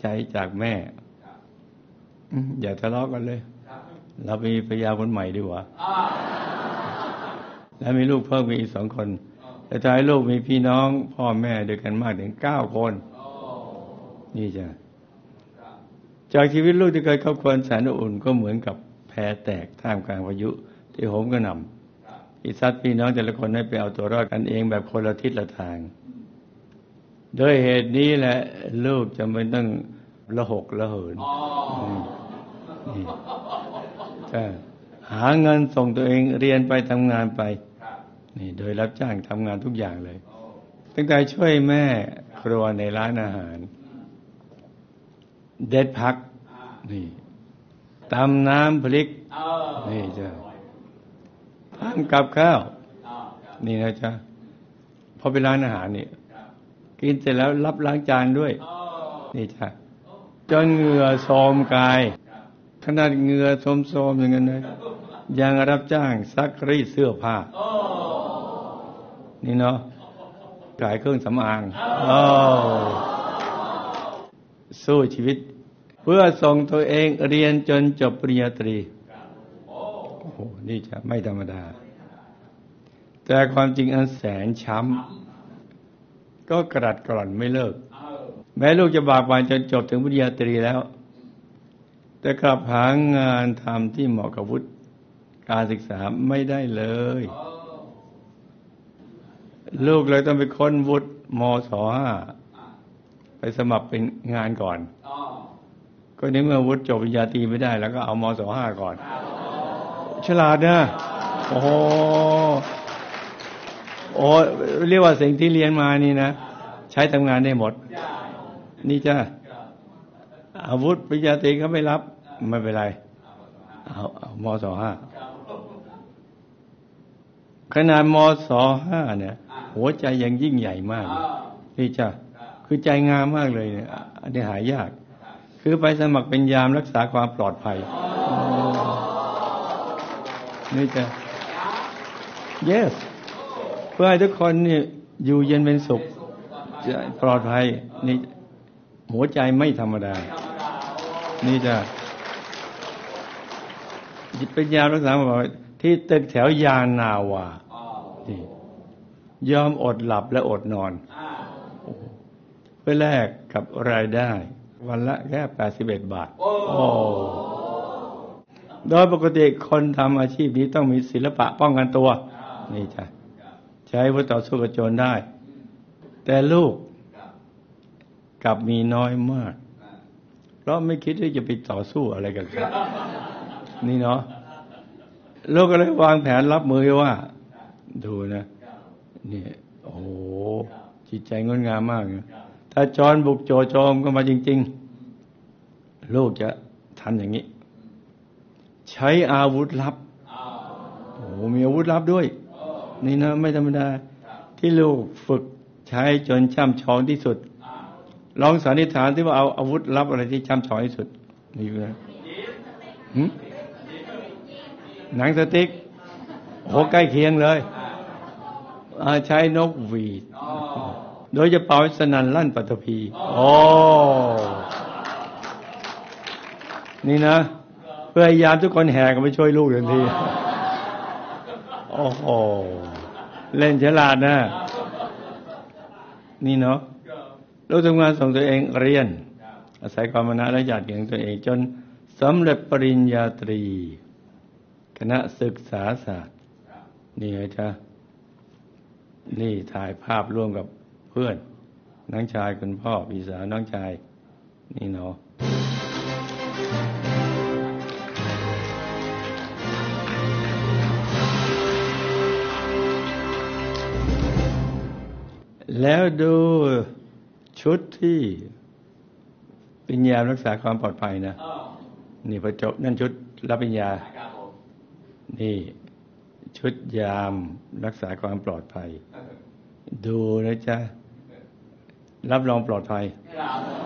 ใจจากแม่อย่าทะเลาะกันเลยเรามีภรรยาคนใหม่ดีกว่าแล้วมีลูกเพิ่มอีก2 คนแต่ท้ายลูกมีพี่น้องพ่อแม่ด้วยกันมากถึง9 คนนี่จ้ะจากชีวิตลูกที่เคยครอบครัวแสนอบอุ่นก็เหมือนกับแพแตกท่ามกลางพายุที่โหมกระหน่ำที่ซัดพี่น้องแต่ละคนให้ไปเอาตัวรอดกันเองแบบคนละทิศละทางโดยเหตุนี้แหละลูกจะไม่ต้องละหกละเหินหาเงินส่งตัวเองเรียนไปทำงานไปนี่โดยรับจ้างทำงานทุกอย่างเลยตั้งแต่ช่วยแม่ครัวในร้านอาหารเด็ดผักนี่ตำน้ำพริกนี่จ้ะทำกับข้าวนี่นะจ๊ะพอไปร้านอาหารนี่กินเสร็จแล้วรับล้างจานด้วยนี่จ้ะจนเหงื่อโทรมกายขนาดเหงื่อโทรมๆอย่างนั้นเลยยังรับจ้างซักรีดเสื้อผ้านี่เนาะขายเครื่องสำอางสู้ชีวิตเพื่อส่งตัวเองเรียนจนจบปริญญาตรีโอ้โหนี่จะไม่ธรรมดาแต่ความจริงอันแสนช้ำก็กรัดกร่อนไม่เลิกแม้ลูกจะบากบั่นจนจบถึงปริญญาตรีแล้วแต่กลับหางานทำที่เหมาะกับวุฒิการศึกษาไม่ได้เลยลูกเลยต้องไปค้นวุฒิมศ.5 ไปสมัครเป็นงานก่อนก็ในเมื่อวุฒิจบปริญญาตรีไม่ได้แล้วก็เอามศ.5 ก่อนฉลาดนะโอ้โหเรียกว่าสิ่งที่เรียนมานี่นะใช้ทำงานได้หมดนี่จ้ะอาวุธปริญญาตรีเขาไม่รับไม่เป็นไรเอามศ.5 ขนาดมศ.5 เนี่ยหัวใจยังยิ่งใหญ่มากนี่จ้ะคือใจงามมากเลยเนี่ยอันนี้หายากคือไปสมัครเป็นยามรักษาความปลอดภัยนี่จ้ะ yes เพื่อให้ทุกคนนี่อยู่เย็นเป็นสุขปลอดภัยนี่หัวใจไม่ธรรมดานี่จ้ะเป็นยามรักษาความปลอดภัยที่ตึกแถวยานาวา ยอมอดหลับและอดนอนเพื่อแลกกับรายได้วันละแค่81 บาทโดยปกติคนทำอาชีพนี้ต้องมีศิลปะป้องกันตัวนี่จ้ะใช้อาวุธต่อสู้กับโจรได้แต่ลูกกลับมีน้อยมากเพราะไม่คิดที่จะไปต่อสู้อะไรกับเขานี่เนาะลูกก็เลยวางแผนรับมือว่าดูนะนี่โอ้จิตใจงดงามมากนะถ้าโจรบุกโจโจมก็มาจริงๆลูกจะทำอย่างนี้ใช้อาวุธลับโอ้มีอาวุธลับด้วยนี่นะไม่ธรรมดาที่ลูกฝึกใช้จนช่ำชองที่สุดลองสันนิษฐานที่ว่าเอาอาวุธลับอะไรที่ช่ำชองที่สุดมีอยู่นะหนังสติ๊กโอ้ใกล้เคียงเลยใช้นกหวีดโดยจะเป่าสนั่นลั่นปัตตภีโอ้นี่นะเพื่อให้ยามทุกคนแห่กันไปช่วยลูกทันทีโอ้โหเล่นฉลาดนะนี่เนาะลูกทำงานส่งตัวเองเรียนอาศัยความมานะและหยาดเหงื่อตัวเองจนสำเร็จปริญญาตรีคณะศึกษาศาสตร์นี่ไงจ๊ะนี่ถ่ายภาพร่วมกับเพื่อนน้องชายคุณพ่อพี่สาวน้องชายนี่เนาะแล้วดูชุดที่ปริญญารักษาความปลอดภัยนะนี่พอจบนั่นชุดรับปริญญานี่ชุดยามรักษาความปลอดภัยดูนะจ๊ะรับรองปลอดภัย